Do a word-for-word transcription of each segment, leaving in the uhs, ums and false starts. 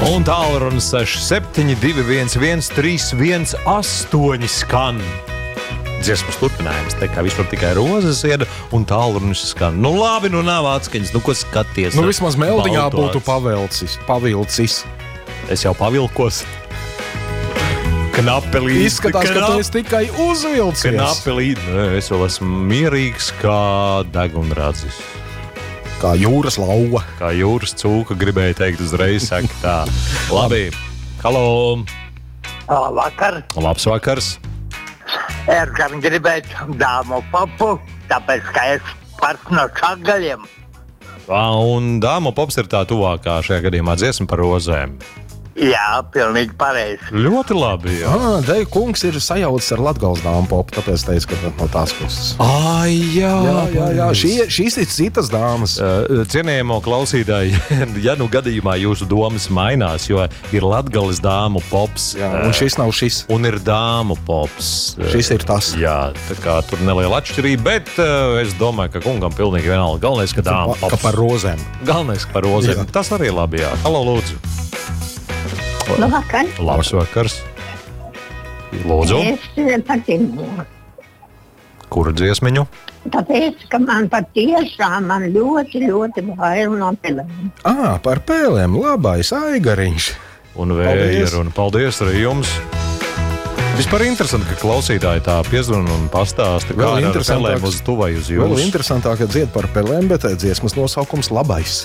Un tālruni seši septiņi divi viens viens trīs viens astoņi skan. Dziesmas turpinājums, te kā vispār tikai rozes ieda un tālrunis skan. Nu labi, nu nav atskaņas, nu ko skaties? Nu vismaz meldiņā balto būtu pavilcis, pavilcis. Es jau pavilkos. Knapelīd. Izskatās, knap... ka tu esi tikai uzvilcies. Knapelīd. Es vēl esmu mierīgs kā degunradzis. Kā jūras lauva. Kā jūras cūka, gribēju teikt uzreiz, saka tā. Labi. Halo. Vakar. Labs vakars. Es gan gribētu dāmu popu, tāpēc, ka es pats no Čagaļiem. Un dāmu pops ir tā tuvākā šajā gadījumā dziesma par rozēm. Jā, pilnīgi pareizi. Ļoti labi, jā. Ah, Deja kungs ir sajaucis ar Latgales dāmu popu, tāpēc teicu, ka no tās puses. Ai, jā. Jā, jā, jā. Šī, šīs ir citas dāmas. Uh, cienījamo klausītāji, ja nu gadījumā jūsu domas mainās, jo ir Latgales dāmu pops. Jā, un šis nav šis. Un ir dāmu pops. Šis ir tas. Jā, tā kā tur neliela atšķirība, bet uh, es domāju, ka kungam pilnīgi vienalga. Galvenais, ka dāmu pops. Ka par rozēm. Galvenais, ka par rozēm. Jā. Tas arī labi, jā. Halo, lūdzu. Labvakar. Labs vakars. Lūdzu. Es patiņu. Kuru dziesmiņu? Tāpēc, ka man patiešām man ļoti, ļoti bail no pelēm. Ā, par pēlēm. Labais aigariņš. Un vēja un paldies arī jums. Vispār interesanti, ka klausītāji tā piezvana un pastāsta, kā ar pelēm uz tuvai uz jūs. Vēl interesantāk, ka dzied par pelēm, bet dziesmas nosaukums labais.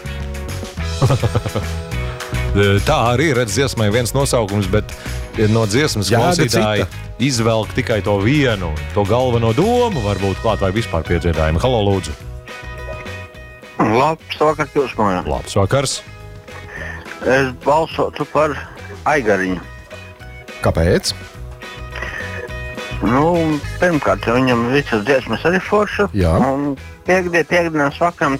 Tā arī redz dziesmai viens nosaukums, bet no dziesmas klausītāji izvelk tikai to vienu, to galveno domu, varbūt klāt vai vispār piedziedājumu. Halo, lūdzu. Labs vakars jūs mājā. Labs vakars. Es balsotu par aigariņu. Kāpēc? Nu, pirmkārt, viņam visas dziesmas arī forša. Jā. Un piekdien, piekdienās vakaram